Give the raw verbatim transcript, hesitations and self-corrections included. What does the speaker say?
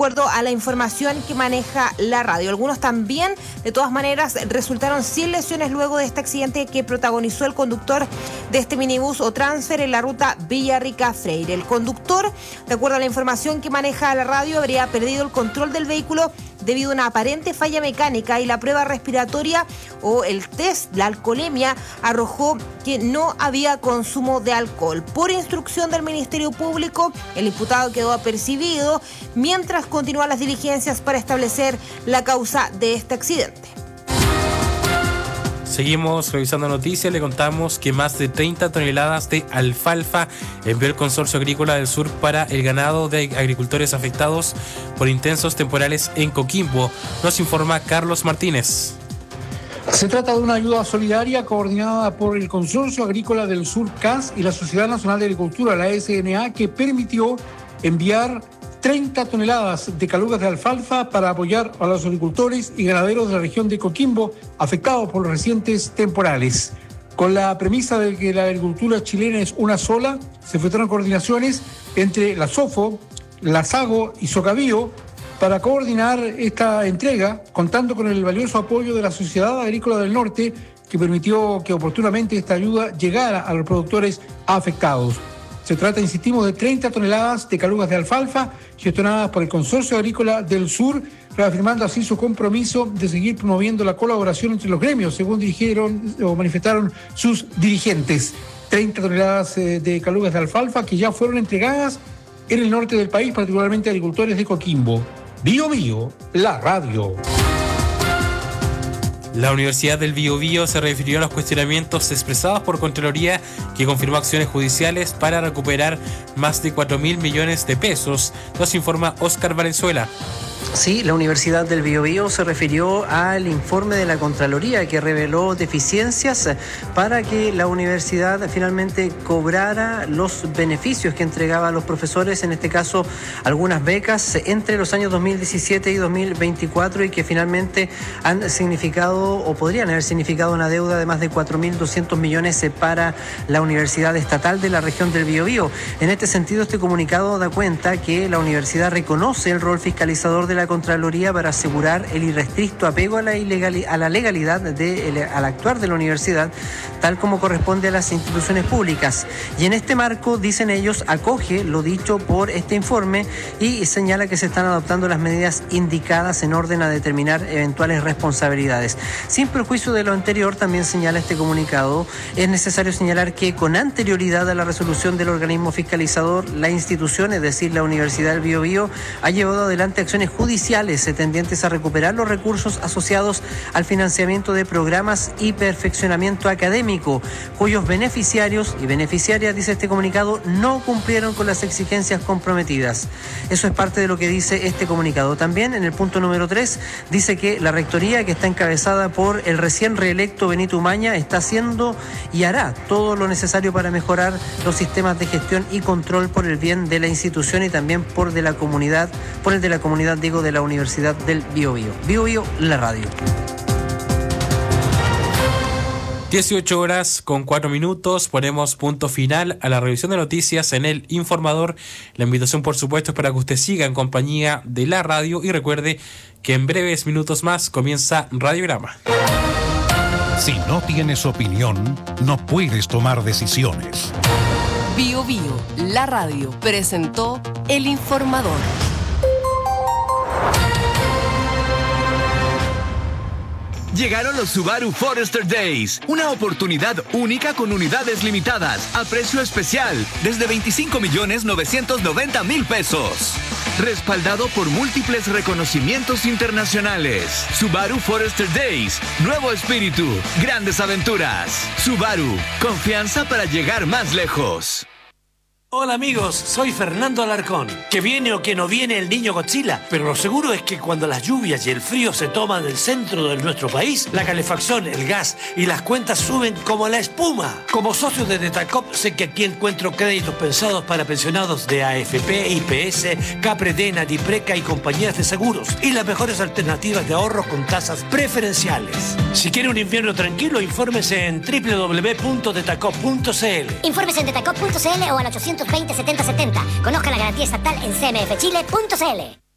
acuerdo a la información que maneja la radio. Algunos también, de todas maneras, resultaron sin lesiones luego de este accidente que protagonizó el conductor de este minibús o transfer en la ruta Villarrica-Freire. El conductor, de acuerdo a la información que maneja la radio, habría perdido el control del vehículo debido a una aparente falla mecánica y la prueba respiratoria o el test, la alcoholemia, arrojó que no había consumo de alcohol. Por instrucción del Ministerio Público, el imputado quedó apercibido mientras continúan las diligencias para establecer la causa de este accidente. Seguimos revisando noticias. Le contamos que más de treinta toneladas de alfalfa envió el Consorcio Agrícola del Sur para el ganado de agricultores afectados por intensos temporales en Coquimbo. Nos informa Carlos Martínez. Se trata de una ayuda solidaria coordinada por el Consorcio Agrícola del Sur C A S y la Sociedad Nacional de Agricultura, la S N A, que permitió enviar treinta toneladas de calugas de alfalfa para apoyar a los agricultores y ganaderos de la región de Coquimbo afectados por los recientes temporales. Con la premisa de que la agricultura chilena es una sola, se efectuaron coordinaciones entre la SOFO, la SAGO y Socavío para coordinar esta entrega, contando con el valioso apoyo de la Sociedad Agrícola del Norte, que permitió que oportunamente esta ayuda llegara a los productores afectados. Se trata, insistimos, de treinta toneladas de calugas de alfalfa gestionadas por el Consorcio Agrícola del Sur, reafirmando así su compromiso de seguir promoviendo la colaboración entre los gremios, según dijeron o manifestaron sus dirigentes. treinta toneladas de calugas de alfalfa que ya fueron entregadas en el norte del país, particularmente a agricultores de Coquimbo. Bío Bío, la radio. La Universidad del Biobío se refirió a los cuestionamientos expresados por Contraloría, que confirmó acciones judiciales para recuperar más de cuatro mil millones de pesos. Nos informa Óscar Valenzuela. Sí, la Universidad del Biobío se refirió al informe de la Contraloría que reveló deficiencias para que la universidad finalmente cobrara los beneficios que entregaba a los profesores, en este caso algunas becas entre los años dos mil diecisiete y dos mil veinticuatro, y que finalmente han significado o podrían haber significado una deuda de más de cuatro mil doscientos millones para la Universidad Estatal de la región del Biobío. En este sentido, este comunicado da cuenta que la universidad reconoce el rol fiscalizador de la Contraloría para asegurar el irrestricto apego a la, ilegal, a la legalidad de, el, al actuar de la universidad, tal como corresponde a las instituciones públicas. Y en este marco, dicen ellos, acoge lo dicho por este informe y señala que se están adoptando las medidas indicadas en orden a determinar eventuales responsabilidades. Sin perjuicio de lo anterior, también señala este comunicado, es necesario señalar que con anterioridad a la resolución del organismo fiscalizador, la institución, es decir, la Universidad del Biobío, ha llevado adelante acciones judiciales tendientes a recuperar los recursos asociados al financiamiento de programas y perfeccionamiento académico, cuyos beneficiarios y beneficiarias, dice este comunicado, no cumplieron con las exigencias comprometidas. Eso es parte de lo que dice este comunicado. También en el punto número tres dice que la rectoría, que está encabezada por el recién reelecto Benito Umaña, está haciendo y hará todo lo necesario para mejorar los sistemas de gestión y control por el bien de la institución y también por de la comunidad, por el de la comunidad, digo, de la Universidad del Biobío. Biobío, la radio. dieciocho horas con cuatro minutos, ponemos punto final a la revisión de noticias en El Informador. La invitación, por supuesto, es para que usted siga en compañía de la radio y recuerde que en breves minutos más comienza Radiograma. Si no tienes opinión, no puedes tomar decisiones. Biobío, la radio, presentó El Informador. Llegaron los Subaru Forester Days, una oportunidad única con unidades limitadas a precio especial desde veinticinco millones novecientos noventa mil pesos. Respaldado por múltiples reconocimientos internacionales. Subaru Forester Days, nuevo espíritu, grandes aventuras. Subaru, confianza para llegar más lejos. Hola amigos, soy Fernando Alarcón. Que viene o que no viene el niño Godzilla, pero lo seguro es que cuando las lluvias y el frío se toman el centro de nuestro país, la calefacción, el gas y las cuentas suben como la espuma. Como socio de Detacop, sé que aquí encuentro créditos pensados para pensionados de A F P, I P S, Capredena, Dipreca y compañías de seguros, y las mejores alternativas de ahorro con tasas preferenciales. Si quiere un invierno tranquilo, infórmese en doble u doble u doble u punto detacop punto c l. Infórmese en detacop punto c l o al ochocientos veinte setenta setenta. Conozca la garantía estatal en c m f chile punto c l.